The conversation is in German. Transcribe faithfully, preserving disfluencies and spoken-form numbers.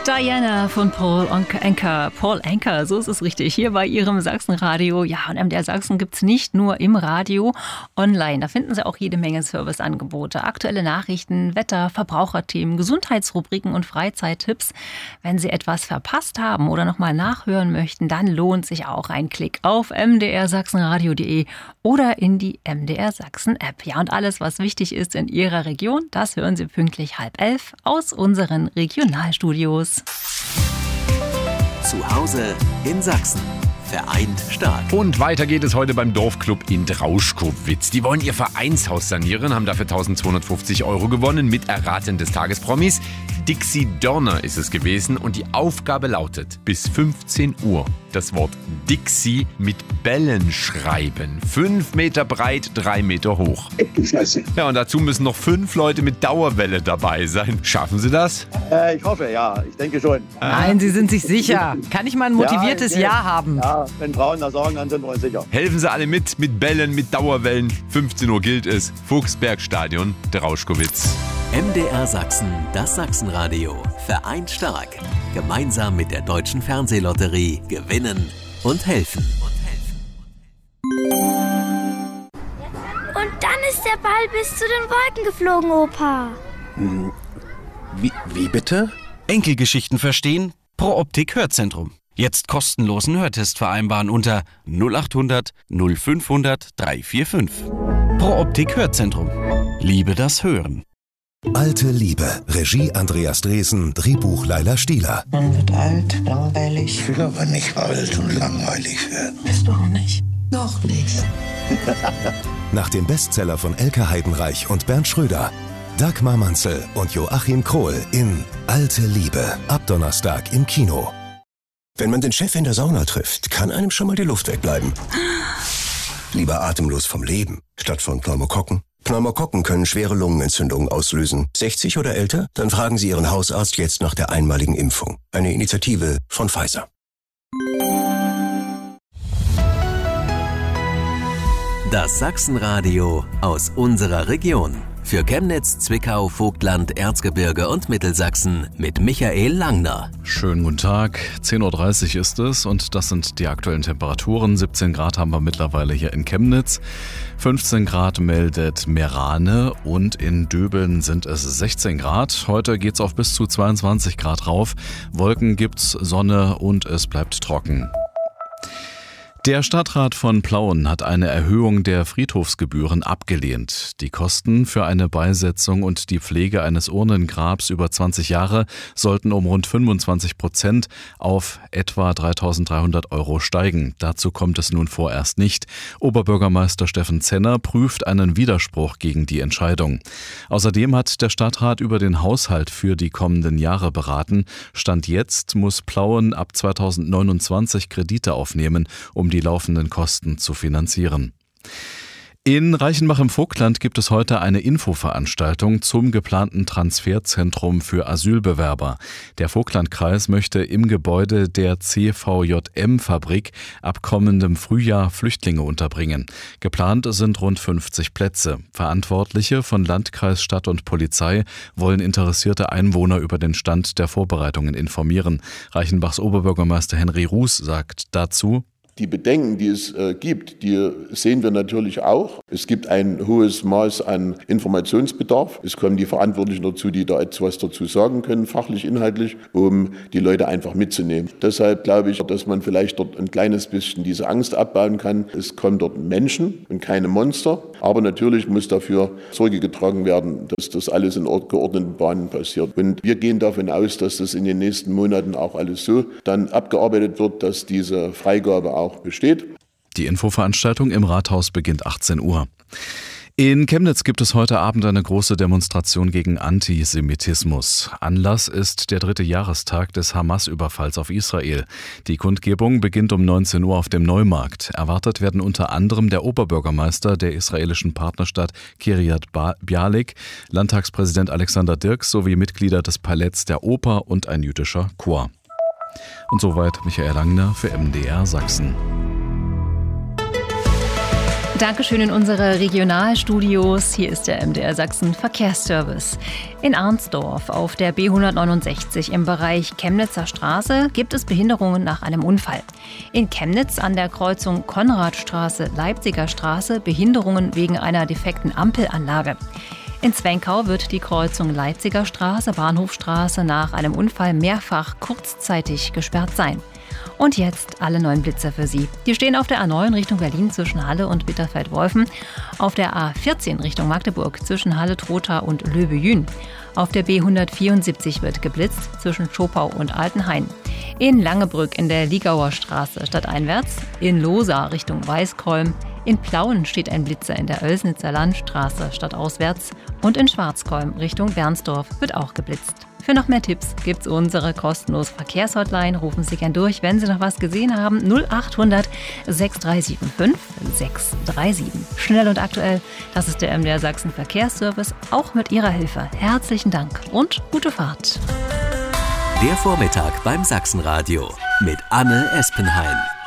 Diana von Paul Anka. Paul Anka, so ist es richtig, hier bei Ihrem Sachsenradio. Ja, und M D R Sachsen gibt es nicht nur im Radio, online. Da finden Sie auch jede Menge Serviceangebote, aktuelle Nachrichten, Wetter, Verbraucherthemen, Gesundheitsrubriken und Freizeittipps. Wenn Sie etwas verpasst haben oder nochmal nachhören möchten, dann lohnt sich auch ein Klick auf m d r sachsenradio punkt d e oder in die M D R Sachsen App. Ja, und alles, was wichtig ist in Ihrer Region, das hören Sie pünktlich halb elf aus unseren Regionalstudios. Zu Hause in Sachsen. Vereint stark. Und weiter geht es heute beim Dorfclub in Drauschkowitz. Die wollen ihr Vereinshaus sanieren, haben dafür eintausendzweihundertfünfzig Euro gewonnen mit Erraten des Tagespromis. Dixie Dörner ist es gewesen und die Aufgabe lautet, bis fünfzehn Uhr das Wort Dixie mit Bällen schreiben. Fünf Meter breit, drei Meter hoch. Ja, und dazu müssen noch fünf Leute mit Dauerwelle dabei sein. Schaffen Sie das? Äh, ich hoffe, ja. Ich denke schon. Nein, Sie sind sich sicher. Kann ich mal ein motiviertes Ja, ich- Ja haben? Ja, wenn Frauen das sagen, dann sind wir uns sicher. Helfen Sie alle mit, mit Bällen, mit Dauerwellen. fünfzehn Uhr gilt es. Fuchsbergstadion, Drauschkowitz. M D R Sachsen, das Sachsenradio. Vereint stark. Gemeinsam mit der Deutschen Fernsehlotterie gewinnen und helfen. Und dann ist der Ball bis zu den Wolken geflogen, Opa. Wie, wie bitte? Enkelgeschichten verstehen? Pro Optik Hörzentrum. Jetzt kostenlosen Hörtest vereinbaren unter null acht hundert null fünfhundert dreihundertfünfundvierzig. Pro Optik Hörzentrum. Liebe das Hören. Alte Liebe. Regie Andreas Dresen, Drehbuch Laila Stieler. Man wird alt, langweilig. Ich will aber nicht alt und langweilig werden. Bist du auch nicht? Noch nicht. Nach dem Bestseller von Elke Heidenreich und Bernd Schröder. Dagmar Manzel und Joachim Krohl in Alte Liebe. Ab Donnerstag im Kino. Wenn man den Chef in der Sauna trifft, kann einem schon mal die Luft wegbleiben. Lieber atemlos vom Leben, statt von Pneumokokken. Pneumokokken können schwere Lungenentzündungen auslösen. sechzig oder älter? Dann fragen Sie Ihren Hausarzt jetzt nach der einmaligen Impfung. Eine Initiative von Pfizer. Das Sachsenradio aus unserer Region. Für Chemnitz, Zwickau, Vogtland, Erzgebirge und Mittelsachsen mit Michael Langner. Schönen guten Tag, zehn Uhr dreißig ist es und das sind die aktuellen Temperaturen. siebzehn Grad haben wir mittlerweile hier in Chemnitz, fünfzehn Grad meldet Meerane und in Döbeln sind es sechzehn Grad. Heute geht's auf bis zu zweiundzwanzig Grad rauf, Wolken gibt's, Sonne und es bleibt trocken. Der Stadtrat von Plauen hat eine Erhöhung der Friedhofsgebühren abgelehnt. Die Kosten für eine Beisetzung und die Pflege eines Urnengrabs über zwanzig Jahre sollten um rund fünfundzwanzig Prozent auf etwa dreitausenddreihundert Euro steigen. Dazu kommt es nun vorerst nicht. Oberbürgermeister Steffen Zenner prüft einen Widerspruch gegen die Entscheidung. Außerdem hat der Stadtrat über den Haushalt für die kommenden Jahre beraten. Stand jetzt muss Plauen ab zweitausendneunundzwanzig Kredite aufnehmen, um die laufenden Kosten zu finanzieren. In Reichenbach im Vogtland gibt es heute eine Infoveranstaltung zum geplanten Transferzentrum für Asylbewerber. Der Vogtlandkreis möchte im Gebäude der C V J M-Fabrik ab kommendem Frühjahr Flüchtlinge unterbringen. Geplant sind rund fünfzig Plätze. Verantwortliche von Landkreis, Stadt und Polizei wollen interessierte Einwohner über den Stand der Vorbereitungen informieren. Reichenbachs Oberbürgermeister Henry Ruß sagt dazu: Die Bedenken, die es äh, gibt, die sehen wir natürlich auch. Es gibt ein hohes Maß an Informationsbedarf. Es kommen die Verantwortlichen dazu, die da etwas dazu sagen können, fachlich, inhaltlich, um die Leute einfach mitzunehmen. Deshalb glaube ich, dass man vielleicht dort ein kleines bisschen diese Angst abbauen kann. Es kommen dort Menschen und keine Monster. Aber natürlich muss dafür Sorge getragen werden, dass das alles in geordneten Bahnen passiert. Und wir gehen davon aus, dass das in den nächsten Monaten auch alles so dann abgearbeitet wird, dass diese Freigabe auch besteht. Die Infoveranstaltung im Rathaus beginnt achtzehn Uhr. In Chemnitz gibt es heute Abend eine große Demonstration gegen Antisemitismus. Anlass ist der dritte Jahrestag des Hamas-Überfalls auf Israel. Die Kundgebung beginnt um neunzehn Uhr auf dem Neumarkt. Erwartet werden unter anderem der Oberbürgermeister der israelischen Partnerstadt Kiryat Bialik, Landtagspräsident Alexander Dirks sowie Mitglieder des Paletts der Oper und ein jüdischer Chor. Und soweit Michael Langner für M D R Sachsen. Dankeschön in unsere Regionalstudios. Hier ist der M D R Sachsen Verkehrsservice. In Arnsdorf auf der B hundertneunundsechzig im Bereich Chemnitzer Straße gibt es Behinderungen nach einem Unfall. In Chemnitz an der Kreuzung Konradstraße-Leipziger Straße Behinderungen wegen einer defekten Ampelanlage. In Zwenkau wird die Kreuzung Leipziger Straße, Bahnhofstraße nach einem Unfall mehrfach kurzzeitig gesperrt sein. Und jetzt alle neuen Blitzer für Sie. Die stehen auf der A neun Richtung Berlin zwischen Halle und Bitterfeld-Wolfen, auf der A vierzehn Richtung Magdeburg zwischen Halle-Trotha und Löbe-Jün. Auf der B hundertvierundsiebzig wird geblitzt zwischen Schopau und Altenhain. In Langebrück in der Liegauer Straße stadteinwärts, in Losa Richtung Weißkolm, in Plauen steht ein Blitzer in der Oelsnitzer Landstraße stadtauswärts und in Schwarzkolm Richtung Bernsdorf wird auch geblitzt. Für noch mehr Tipps gibt's unsere kostenlose Verkehrshotline. Rufen Sie gern durch, wenn Sie noch was gesehen haben. null acht hundert sechs drei sieben fünf sechs drei sieben. Schnell und aktuell, das ist der M D R Sachsen Verkehrsservice. Auch mit Ihrer Hilfe. Herzlichen Dank und gute Fahrt. Der Vormittag beim Sachsenradio mit Anne Espenheim.